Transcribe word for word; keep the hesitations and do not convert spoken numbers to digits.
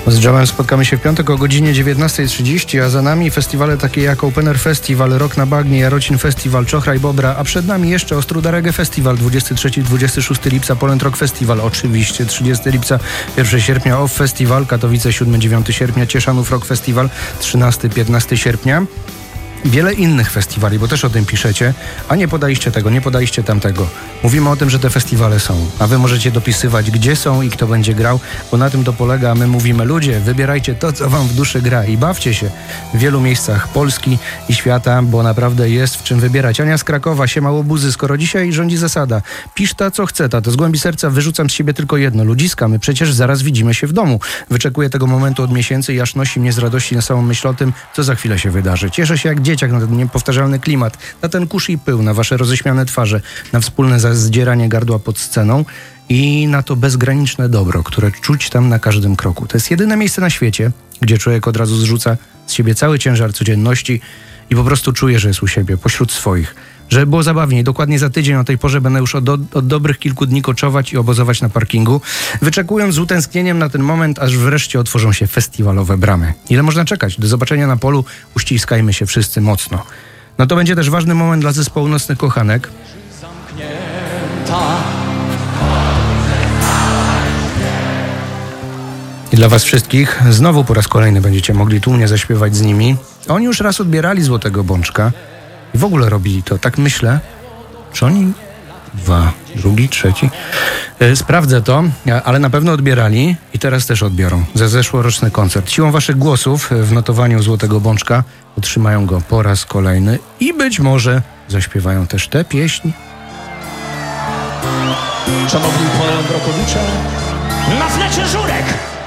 Z Jamem spotkamy się w piątek o godzinie dziewiętnasta trzydzieści, a za nami festiwale takie jak Open Air Festival, Rok na Bagnie, Jarocin Festival, Czochraj Bobra, a przed nami jeszcze Ostróda Reggae Festival, dwudziestego trzeciego dwudziestego szóstego lipca, Poland Rock Festival, oczywiście trzydziestego lipca, pierwszego sierpnia Off Festival, Katowice siódmego dziewiątego sierpnia, Cieszanów Rock Festival, trzynastego piętnastego sierpnia. Wiele innych festiwali, bo też o tym piszecie, a nie podaliście tego, nie podaliście tamtego. Mówimy o tym, że te festiwale są, a wy możecie dopisywać, gdzie są i kto będzie grał, bo na tym to polega, a my mówimy, ludzie, wybierajcie to, co wam w duszy gra i bawcie się w wielu miejscach Polski i świata, bo naprawdę jest w czym wybierać. Ania z Krakowa, siema łobuzy, skoro dzisiaj rządzi zasada, pisz ta, co chce ta, to z głębi serca wyrzucam z siebie tylko jedno, ludziska, my przecież zaraz widzimy się w domu. Wyczekuję tego momentu od miesięcy i aż nosi mnie z radości na samą myśl o tym, co za chwilę się wydarzy. Cieszę się jak dzieciak na ten niepowtarzalny klimat, na ten kurz i pył, na wasze roześmiane twarze, na wspólne zadzieranie gardła pod sceną i na to bezgraniczne dobro, które czuć tam na każdym kroku. To jest jedyne miejsce na świecie, gdzie człowiek od razu zrzuca z siebie cały ciężar codzienności i po prostu czuje, że jest u siebie, pośród swoich. Żeby było zabawniej, dokładnie za tydzień o tej porze będę już od, od dobrych kilku dni koczować i obozować na parkingu, wyczekując z utęsknieniem na ten moment, aż wreszcie otworzą się festiwalowe bramy. Ile można czekać? Do zobaczenia na polu, uściskajmy się wszyscy mocno. No to będzie też ważny moment dla zespołu Nocnych Kochanek. I dla was wszystkich znowu po raz kolejny będziecie mogli tłumnie zaśpiewać z nimi. Oni już raz odbierali Złotego Bączka i w ogóle robili to. Tak myślę, czy oni dwa, drugi, trzeci. Yy, sprawdzę to, ale na pewno odbierali i teraz też odbiorą za zeszłoroczny koncert. Siłą waszych głosów w notowaniu Złotego Bączka otrzymają go po raz kolejny i być może zaśpiewają też tę pieśń. Szanowni Polambrokowicze, na flecie Żurek!